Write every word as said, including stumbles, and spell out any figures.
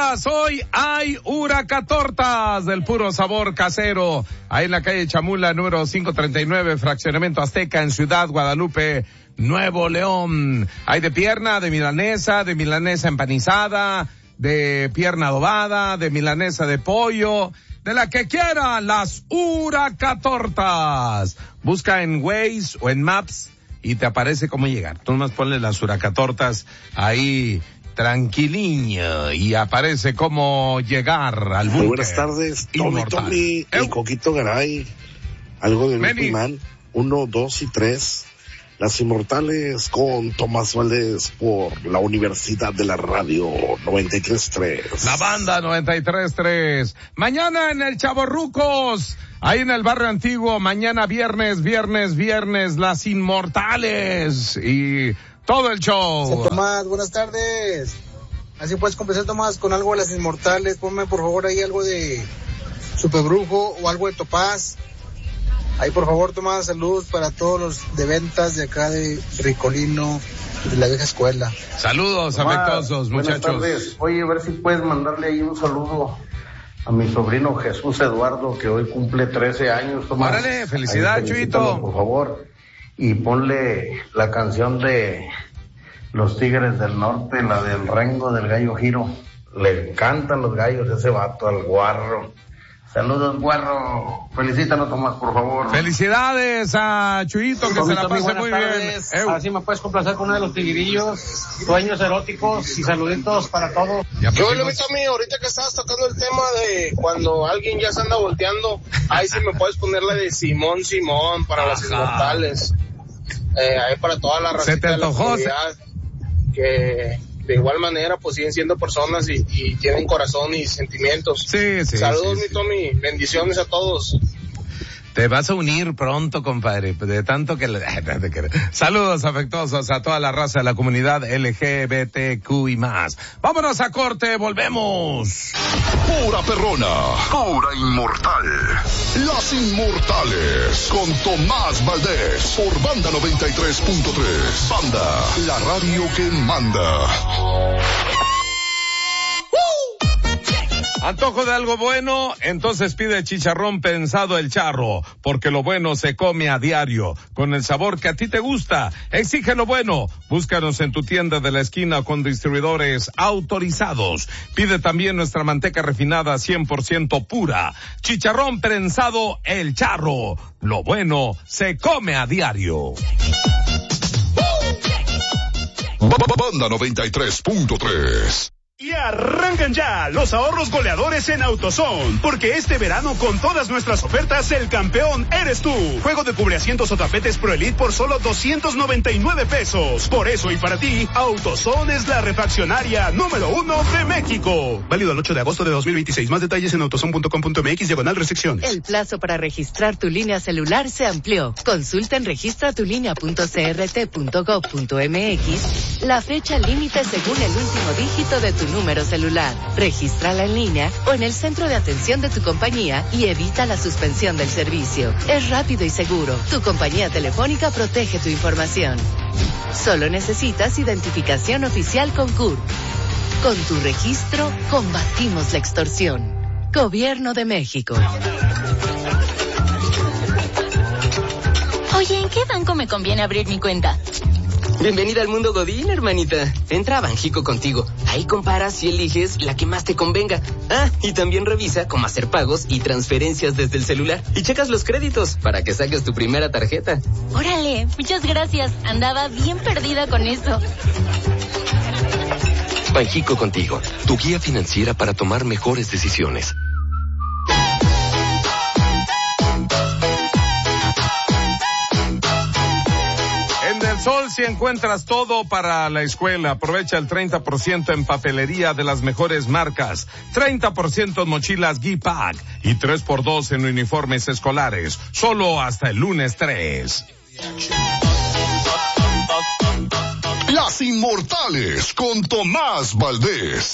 tortas, hoy hay huracatortas del puro sabor casero. Ahí en la calle Chamula, número quinientos treinta y nueve, Fraccionamiento Azteca, en Ciudad Guadalupe, Nuevo León. Hay de pierna, de milanesa, de milanesa empanizada, de pierna adobada, de milanesa de pollo, de la que quiera, las huracatortas. Busca en Waze o en Maps y te aparece cómo llegar. Tú nomás ponle las huracatortas ahí tranquiliño y aparece cómo llegar al búnker. Muy buenas tardes, Tommy, Tommy y Coquito Garay. Algo de Grupo Iman, uno, dos y tres. Las Inmortales con Tomás Valdés por la Universidad de la Radio noventa y tres punto tres. La banda noventa y tres punto tres. Mañana en el Chavorrucos, ahí en el barrio antiguo, mañana viernes, viernes, viernes, Las Inmortales y todo el show. Sí, Tomás, buenas tardes. Así puedes comenzar, Tomás, con algo de Las Inmortales. Ponme por favor ahí algo de Superbrujo o algo de Topaz. Ahí por favor, Tomás, saludos para todos los de ventas de acá de Ricolino, de la vieja escuela. Saludos, Tomás, afectuosos, muchachos. Buenas tardes. Oye, a ver si puedes mandarle ahí un saludo a mi sobrino Jesús Eduardo, que hoy cumple trece años, Tomás. Órale, felicidades, Chuyito. Por favor, y ponle la canción de Los Tigres del Norte, la del Rengo del Gallo Giro. Le encantan los gallos ese vato, al Guarro. Saludos, Guarro. Felicítanos, Tomás, por favor. Felicidades a Chuyito, que Tommy, se la Tommy, pase muy tardes. bien. Así me puedes complacer con uno de los tigrillos, sueños eróticos y saluditos para todos. Yo lo vi, Tommy, ahorita que estabas tocando el tema de cuando alguien ya se anda volteando, ahí sí me puedes poner la de Simón Simón para Las Inmortales. Eh, ahí para toda la racita ¿Se te antojó? de la comunidad, que de igual manera pues siguen siendo personas y, y tienen corazón y sentimientos. Sí, sí. Saludos, sí, mi sí. Tommy, bendiciones a todos. Te vas a unir pronto, compadre, de tanto que le... Saludos afectuosos a toda la raza de la comunidad L G B T Q y más. Vámonos a corte, volvemos. Pura perrona, pura inmortal. Las Inmortales con Tomás Valdés por Banda noventa y tres punto tres. Banda, la radio que manda. Antojo de algo bueno, entonces pide chicharrón prensado El Charro, porque lo bueno se come a diario, con el sabor que a ti te gusta. Exige lo bueno. Búscanos en tu tienda de la esquina con distribuidores autorizados. Pide también nuestra manteca refinada cien por ciento pura. Chicharrón prensado El Charro. Lo bueno se come a diario. Banda noventa y tres punto tres. Y arrancan ya los ahorros goleadores en AutoZone, porque este verano con todas nuestras ofertas el campeón eres tú. Juego de cubreasientos o tapetes Pro Elite por solo doscientos noventa y nueve pesos. Por eso y para ti, AutoZone es la refaccionaria número uno de México. Válido el ocho de agosto de dos mil veintiséis. Más detalles en autozone punto com punto m x diagonal restricciones. El plazo para registrar tu línea celular se amplió. Consulta en registra tu línea punto c r t punto gov punto m x la fecha límite según el último dígito de tu número celular. Regístrala en línea o en el centro de atención de tu compañía y evita la suspensión del servicio. Es rápido y seguro. Tu compañía telefónica protege tu información. Solo necesitas identificación oficial con C U R. Con tu registro, combatimos la extorsión. Gobierno de México. Oye, ¿en qué banco me conviene abrir mi cuenta? Bienvenida al mundo Godín, hermanita. Entra a Banjico Contigo. Ahí comparas y eliges la que más te convenga. Ah, y también revisa cómo hacer pagos y transferencias desde el celular. Y checas los créditos para que saques tu primera tarjeta. Órale, muchas gracias. Andaba bien perdida con eso. Banjico Contigo, tu guía financiera para tomar mejores decisiones. Sol, si encuentras todo para la escuela, aprovecha el treinta por ciento en papelería de las mejores marcas, treinta por ciento en mochilas G-Pack y tres por dos en uniformes escolares, solo hasta el lunes tres. Las Inmortales con Tomás Valdés.